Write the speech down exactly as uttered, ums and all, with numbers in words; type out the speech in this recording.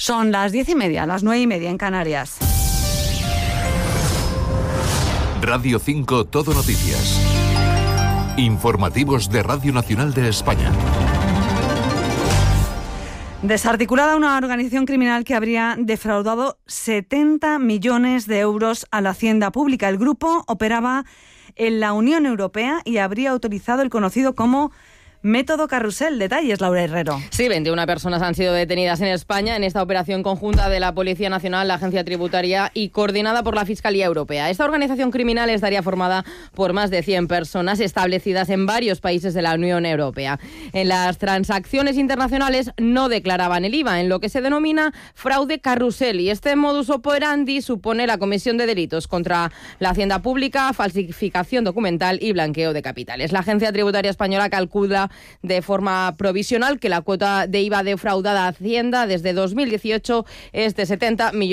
Son las diez y media, las nueve y media en Canarias. Radio cinco Todo Noticias. Informativos de Radio Nacional de España. Desarticulada una organización criminal que habría defraudado setenta millones de euros a la hacienda pública. El grupo operaba en la Unión Europea y habría utilizado el conocido como método carrusel. Detalles, Laura Herrero. Sí, veintiuna personas han sido detenidas en España en esta operación conjunta de la Policía Nacional, la Agencia Tributaria y coordinada por la Fiscalía Europea. Esta organización criminal estaría formada por más de cien personas establecidas en varios países de la Unión Europea. En las transacciones internacionales no declaraban el I V A, en lo que se denomina fraude carrusel, y este modus operandi supone la comisión de delitos contra la hacienda pública, falsificación documental y blanqueo de capitales. La Agencia Tributaria Española calcula de forma provisional que la cuota de I V A defraudada a Hacienda desde dos mil dieciocho es de setenta millones